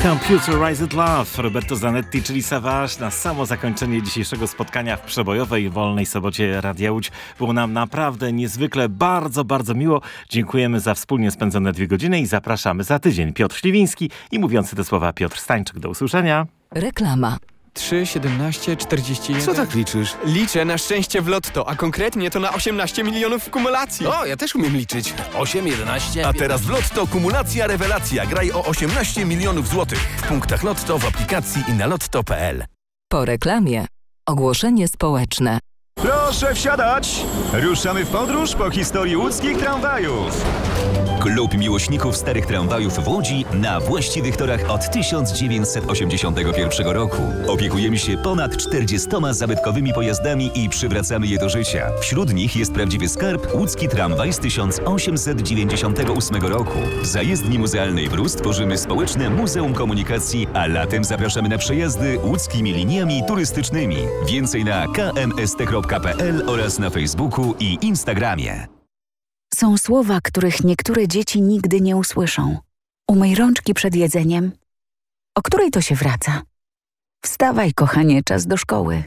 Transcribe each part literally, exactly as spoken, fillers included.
Computerized Love, Roberto Zanetti, czyli Savage, na samo zakończenie dzisiejszego spotkania w przebojowej, wolnej sobocie Radia Łódź. Było nam naprawdę niezwykle, bardzo, bardzo miło. Dziękujemy za wspólnie spędzone dwie godziny i zapraszamy za tydzień. Piotr Śliwiński i mówiący te słowa Piotr Stańczyk. Do usłyszenia. Reklama. trzy, siedemnaście, czterdzieści jeden. Co tak liczysz? Liczę na szczęście w lotto, a konkretnie to na osiemnaście milionów w kumulacji. O, ja też umiem liczyć. osiem, jedenaście... A teraz w Lotto kumulacja rewelacja. Graj o osiemnaście milionów złotych. W punktach Lotto, w aplikacji i na lotto kropka pe el. Po reklamie ogłoszenie społeczne. Proszę wsiadać! Ruszamy w podróż po historii łódzkich tramwajów. Klub miłośników starych tramwajów w Łodzi na właściwych torach od tysiąc dziewięćset osiemdziesiątego pierwszego roku. Opiekujemy się ponad czterdziestoma zabytkowymi pojazdami i przywracamy je do życia. Wśród nich jest prawdziwy skarb łódzki tramwaj z tysiąc osiemset dziewięćdziesiątego ósmego roku. W zajezdni muzealnej w Rus tworzymy społeczne Muzeum Komunikacji, a latem zapraszamy na przejazdy łódzkimi liniami turystycznymi. Więcej na ka em es te kropka pe el oraz na Facebooku i Instagramie. Są słowa, których niektóre dzieci nigdy nie usłyszą. Umyj rączki przed jedzeniem. O której to się wraca? Wstawaj, kochanie, czas do szkoły.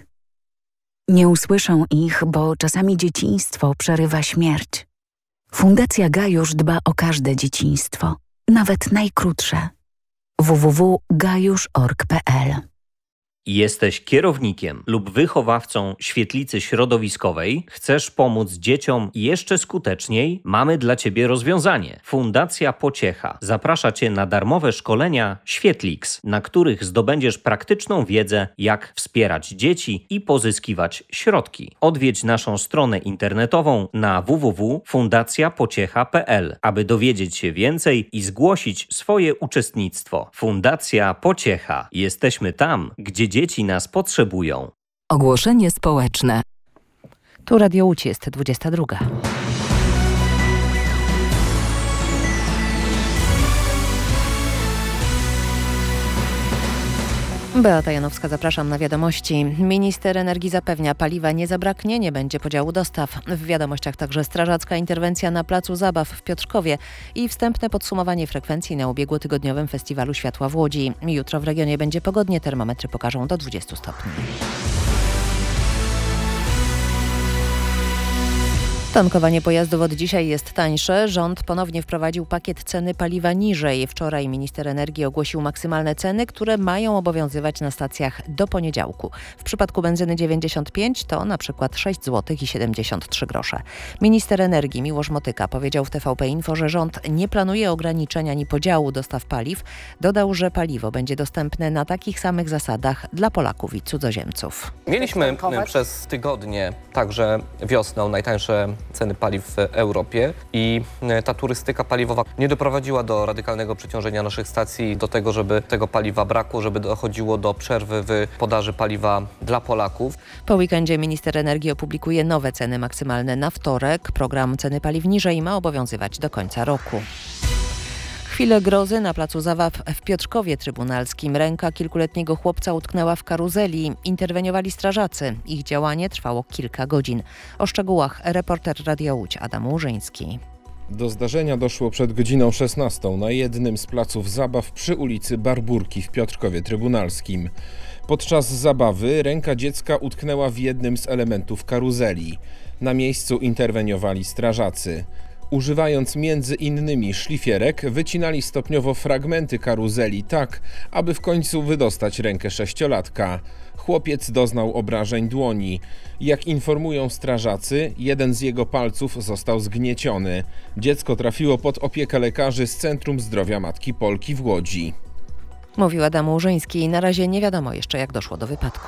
Nie usłyszą ich, bo czasami dzieciństwo przerywa śmierć. Fundacja Gajusz dba o każde dzieciństwo, nawet najkrótsze. w w w kropka gajusz kropka org kropka pe el. Jesteś kierownikiem lub wychowawcą świetlicy środowiskowej? Chcesz pomóc dzieciom jeszcze skuteczniej? Mamy dla Ciebie rozwiązanie. Fundacja Pociecha zaprasza Cię na darmowe szkolenia Świetlix, na których zdobędziesz praktyczną wiedzę, jak wspierać dzieci i pozyskiwać środki. Odwiedź naszą stronę internetową na w w w kropka fundacja pociecha kropka pe el, aby dowiedzieć się więcej i zgłosić swoje uczestnictwo. Fundacja Pociecha. Jesteśmy tam, gdzie dzieci nas potrzebują. Ogłoszenie społeczne. Tu Radio Łódź, jest dwudziesta druga. Beata Janowska, zapraszam na wiadomości. Minister energii zapewnia, paliwa nie zabraknie, nie będzie podziału dostaw. W wiadomościach także strażacka interwencja na placu zabaw w Piotrkowie i wstępne podsumowanie frekwencji na ubiegłotygodniowym Festiwalu Światła w Łodzi. Jutro w regionie będzie pogodnie, termometry pokażą do dwudziestu stopni. Tankowanie pojazdów od dzisiaj jest tańsze. Rząd ponownie wprowadził pakiet ceny paliwa niżej. Wczoraj minister energii ogłosił maksymalne ceny, które mają obowiązywać na stacjach do poniedziałku. W przypadku benzyny dziewięćdziesiąt pięć to na przykład sześć złotych i siedemdziesiąt trzy grosze. Minister energii Miłosz Motyka powiedział w T V P Info, że rząd nie planuje ograniczenia ani podziału dostaw paliw. Dodał, że paliwo będzie dostępne na takich samych zasadach dla Polaków i cudzoziemców. Mieliśmy przez tygodnie, także wiosną, najtańsze ceny paliw w Europie i ta turystyka paliwowa nie doprowadziła do radykalnego przeciążenia naszych stacji, do tego, żeby tego paliwa brakło, żeby dochodziło do przerwy w podaży paliwa dla Polaków. Po weekendzie minister energii opublikuje nowe ceny maksymalne na wtorek. Program ceny paliw niżej ma obowiązywać do końca roku. Chwilę grozy na placu zabaw w Piotrkowie Trybunalskim. Ręka kilkuletniego chłopca utknęła w karuzeli. Interweniowali strażacy. Ich działanie trwało kilka godzin. O szczegółach reporter Radia Łódź Adam Łużyński. Do zdarzenia doszło przed godziną szesnastą na jednym z placów zabaw przy ulicy Barburki w Piotrkowie Trybunalskim. Podczas zabawy ręka dziecka utknęła w jednym z elementów karuzeli. Na miejscu interweniowali strażacy. Używając między innymi szlifierek, wycinali stopniowo fragmenty karuzeli tak, aby w końcu wydostać rękę sześciolatka. Chłopiec doznał obrażeń dłoni. Jak informują strażacy, jeden z jego palców został zgnieciony. Dziecko trafiło pod opiekę lekarzy z Centrum Zdrowia Matki Polki w Łodzi. Mówił Adam Łużyński. Na razie nie wiadomo jeszcze, jak doszło do wypadku.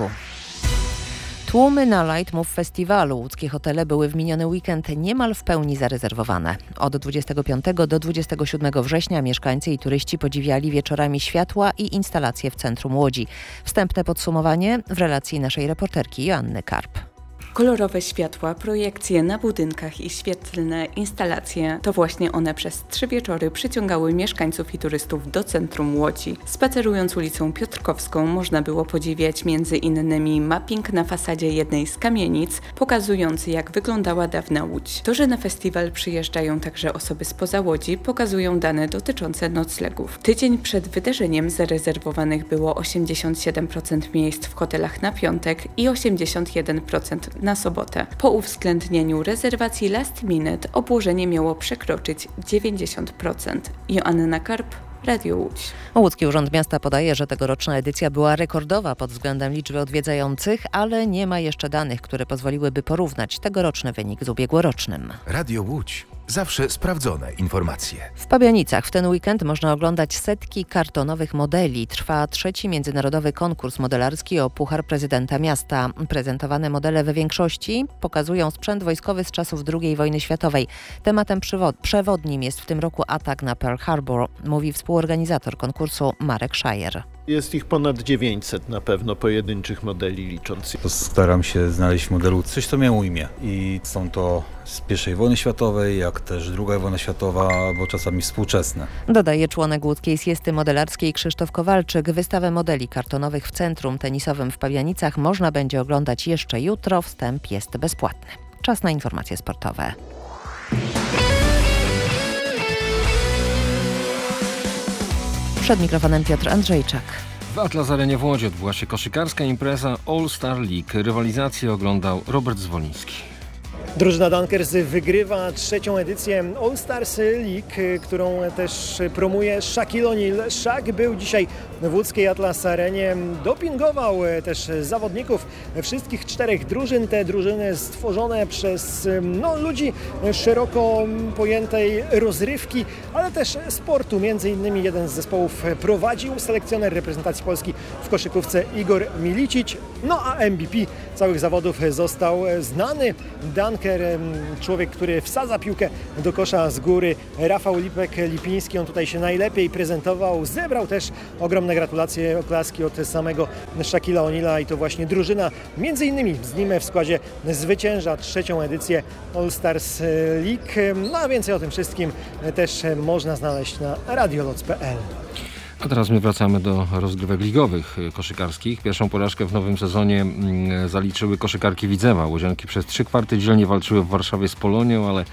Tłumy na Leitmouf Festiwalu. Łódzkie hotele były w miniony weekend niemal w pełni zarezerwowane. Od dwudziestego piątego do dwudziestego siódmego września mieszkańcy i turyści podziwiali wieczorami światła i instalacje w centrum Łodzi. Wstępne podsumowanie w relacji naszej reporterki Joanny Karp. Kolorowe światła, projekcje na budynkach i świetlne instalacje to właśnie one przez trzy wieczory przyciągały mieszkańców i turystów do centrum Łodzi. Spacerując ulicą Piotrkowską można było podziwiać między innymi mapping na fasadzie jednej z kamienic, pokazujący jak wyglądała dawna Łódź. To, że na festiwal przyjeżdżają także osoby spoza Łodzi, pokazują dane dotyczące noclegów. Tydzień przed wydarzeniem zarezerwowanych było osiemdziesiąt siedem procent miejsc w hotelach na piątek i osiemdziesiąt jeden procent na sobotę. Po uwzględnieniu rezerwacji last minute obłożenie miało przekroczyć dziewięćdziesiąt procent. Joanna Karp, Radio Łódź. Łódzki Urząd Miasta podaje, że tegoroczna edycja była rekordowa pod względem liczby odwiedzających, ale nie ma jeszcze danych, które pozwoliłyby porównać tegoroczny wynik z ubiegłorocznym. Radio Łódź. Zawsze sprawdzone informacje. W Pabianicach w ten weekend można oglądać setki kartonowych modeli. Trwa trzeci międzynarodowy konkurs modelarski o Puchar Prezydenta Miasta. Prezentowane modele we większości pokazują sprzęt wojskowy z czasów drugiej wojny światowej. Tematem przewodnim jest w tym roku atak na Pearl Harbor, mówi współorganizator konkursu Marek Szajer. Jest ich ponad dziewięćset na pewno pojedynczych modeli licząc. Staram się znaleźć w modelu coś, co mnie ujmie. I są to z pierwszej wojny światowej, jak też druga wojna światowa, albo czasami współczesne. Dodaje członek łódzkiej zjesty modelarskiej Krzysztof Kowalczyk. Wystawę modeli kartonowych w Centrum Tenisowym w Pabianicach można będzie oglądać jeszcze jutro. Wstęp jest bezpłatny. Czas na informacje sportowe. Przed mikrofonem Piotr Andrzejczak. W Atlas Arenie w Łodzi odbyła się koszykarska impreza All Star League. Rywalizację oglądał Robert Zwoliński. Drużyna Dunkers wygrywa trzecią edycję All Stars League, którą też promuje Shaquille O'Neal. Shaq był dzisiaj w łódzkiej Atlas Arenie, dopingował też zawodników wszystkich czterech drużyn. Te drużyny stworzone przez no, ludzi szeroko pojętej rozrywki, ale też sportu. Między innymi jeden z zespołów prowadził selekcjoner reprezentacji Polski w koszykówce Igor Milicic. No a M V P całych zawodów został znany Dunker, człowiek, który wsadza piłkę do kosza z góry, Rafał Lipek-Lipiński. On tutaj się najlepiej prezentował, zebrał też ogromne gratulacje, oklaski od samego Shaquilla O'Neala i to właśnie drużyna między innymi z nim w składzie zwycięża trzecią edycję All Stars League. No a więcej o tym wszystkim też można znaleźć na radioloc kropka p l. A teraz my wracamy do rozgrywek ligowych koszykarskich. Pierwszą porażkę w nowym sezonie zaliczyły koszykarki Widzewa. Łodzianki przez trzy kwarty dzielnie walczyły w Warszawie z Polonią, ale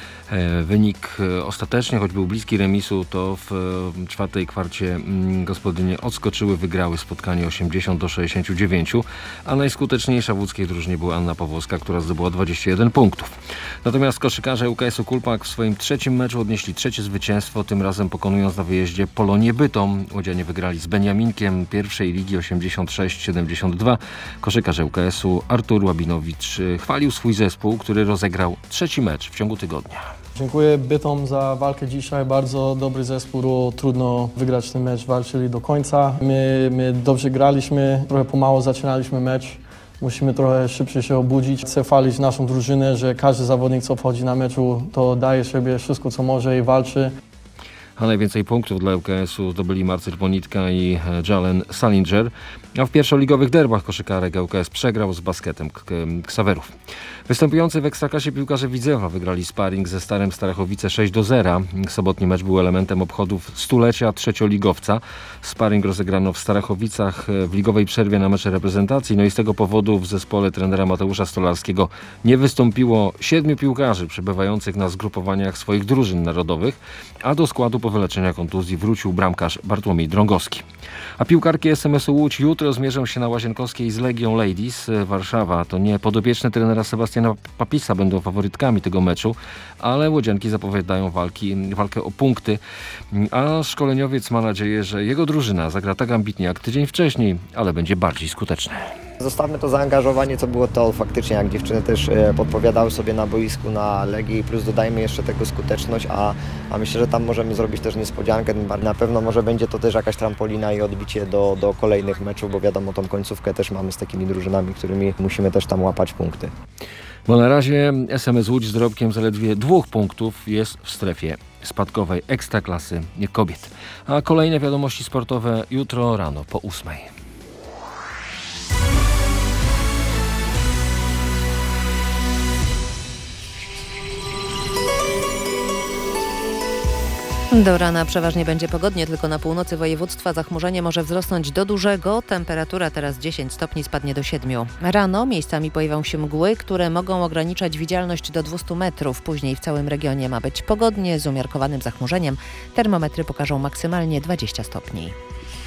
wynik ostatecznie, choć był bliski remisu, to w czwartej kwarcie gospodynie odskoczyły, wygrały spotkanie osiemdziesiąt do sześćdziesięciu dziewięciu, a najskuteczniejsza w łódzkiej drużynie była Anna Pawłowska, która zdobyła dwadzieścia jeden punktów. Natomiast koszykarze U K S-u Kulpak w swoim trzecim meczu odnieśli trzecie zwycięstwo, tym razem pokonując na wyjeździe Polonię Bytom. Łodzianie wygrali z Beniaminkiem pierwszej ligi osiemdziesiąt sześć siedemdziesiąt dwa. Koszykarz U K S-u Artur Łabinowicz chwalił swój zespół, który rozegrał trzeci mecz w ciągu tygodnia. Dziękuję Bytom za walkę dzisiaj, bardzo dobry zespół, było trudno wygrać ten mecz, walczyli do końca. My, my dobrze graliśmy, trochę pomału zaczynaliśmy mecz, musimy trochę szybciej się obudzić. Chcę chwalić naszą drużynę, że każdy zawodnik, co wchodzi na meczu, to daje sobie wszystko, co może i walczy. A najwięcej punktów dla U K S-u zdobyli Marcel Bonitka i Jalen Salinger. A w pierwszoligowych derbach koszykarek U K S przegrał z Basketem Ksawerów. Występujący w Ekstraklasie piłkarze Widzewa wygrali sparring ze Starem Starachowice sześć do zera. Sobotni mecz był elementem obchodów stulecia trzecioligowca. Sparring rozegrano w Starachowicach w ligowej przerwie na mecze reprezentacji. No i z tego powodu w zespole trenera Mateusza Stolarskiego nie wystąpiło siedmiu piłkarzy przebywających na zgrupowaniach swoich drużyn narodowych, a do składu po wyleczeniu kontuzji wrócił bramkarz Bartłomiej Drągowski. A piłkarki S M S-u Łódź jutro zmierzą się na Łazienkowskiej z Legią Ladies. Warszawa to nie podopieczne trenera Sebastiana Papisa będą faworytkami tego meczu, ale łodzianki zapowiadają walki, walkę o punkty, a szkoleniowiec ma nadzieję, że jego drużyna zagra tak ambitnie jak tydzień wcześniej, ale będzie bardziej skuteczna. Zostawmy to zaangażowanie, co było to faktycznie, jak dziewczyny też podpowiadały sobie na boisku na Legii, plus dodajmy jeszcze tego skuteczność, a, a myślę, że tam możemy zrobić też niespodziankę. Na pewno może będzie to też jakaś trampolina i odbicie do, do kolejnych meczów, bo wiadomo, tą końcówkę też mamy z takimi drużynami, którymi musimy też tam łapać punkty. Bo na razie S M S Łódź z dorobkiem zaledwie dwóch punktów jest w strefie spadkowej Ekstraklasy kobiet. A kolejne wiadomości sportowe jutro rano po ósmej. Do rana przeważnie będzie pogodnie, tylko na północy województwa zachmurzenie może wzrosnąć do dużego. Temperatura teraz dziesięć stopni, spadnie do siedmiu. Rano miejscami pojawią się mgły, które mogą ograniczać widzialność do dwustu metrów. Później w całym regionie ma być pogodnie z umiarkowanym zachmurzeniem. Termometry pokażą maksymalnie dwadzieścia stopni.